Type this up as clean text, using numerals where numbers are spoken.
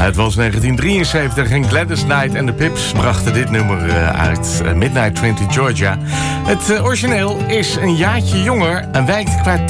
Het was 1973 en Gladys Knight en de Pips brachten dit nummer uit. Midnight Train to Georgia. Het origineel is een jaartje jonger en wijkt qua